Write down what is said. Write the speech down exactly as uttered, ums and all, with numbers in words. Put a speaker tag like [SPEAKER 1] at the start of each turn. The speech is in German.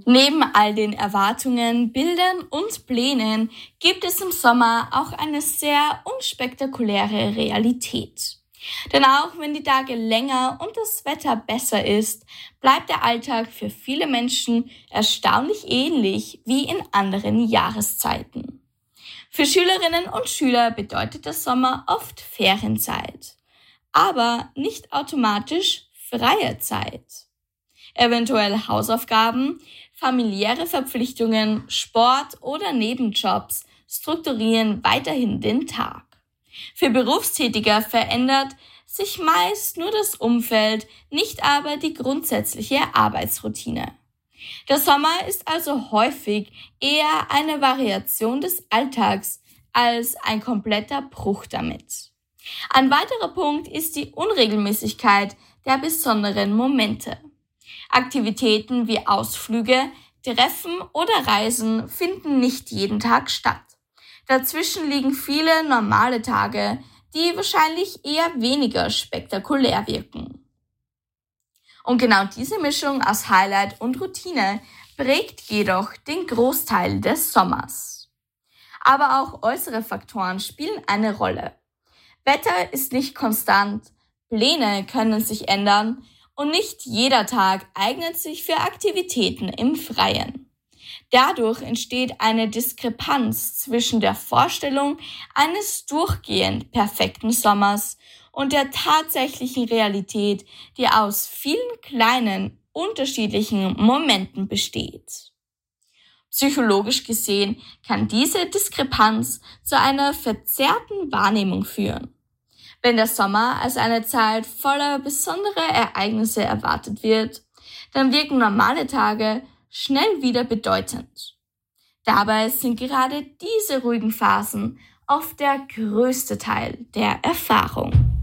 [SPEAKER 1] Neben all den Erwartungen, Bildern und Plänen gibt es im Sommer auch eine sehr unspektakuläre Realität. Denn auch wenn die Tage länger und das Wetter besser ist, bleibt der Alltag für viele Menschen erstaunlich ähnlich wie in anderen Jahreszeiten. Für Schülerinnen und Schüler bedeutet der Sommer oft Ferienzeit, aber nicht automatisch freie Zeit. Eventuell Hausaufgaben, familiäre Verpflichtungen, Sport oder Nebenjobs strukturieren weiterhin den Tag. Für Berufstätige verändert sich meist nur das Umfeld, nicht aber die grundsätzliche Arbeitsroutine. Der Sommer ist also häufig eher eine Variation des Alltags als ein kompletter Bruch damit. Ein weiterer Punkt ist die Unregelmäßigkeit der besonderen Momente. Aktivitäten wie Ausflüge, Treffen oder Reisen finden nicht jeden Tag statt. Dazwischen liegen viele normale Tage, die wahrscheinlich eher weniger spektakulär wirken. Und genau diese Mischung aus Highlight und Routine prägt jedoch den Großteil des Sommers. Aber auch äußere Faktoren spielen eine Rolle. Wetter ist nicht konstant, Pläne können sich ändern und nicht jeder Tag eignet sich für Aktivitäten im Freien. Dadurch entsteht eine Diskrepanz zwischen der Vorstellung eines durchgehend perfekten Sommers und der tatsächlichen Realität, die aus vielen kleinen, unterschiedlichen Momenten besteht. Psychologisch gesehen kann diese Diskrepanz zu einer verzerrten Wahrnehmung führen. Wenn der Sommer als eine Zeit voller besonderer Ereignisse erwartet wird, dann wirken normale Tage schnell wieder bedeutend. Dabei sind gerade diese ruhigen Phasen oft der größte Teil der Erfahrung.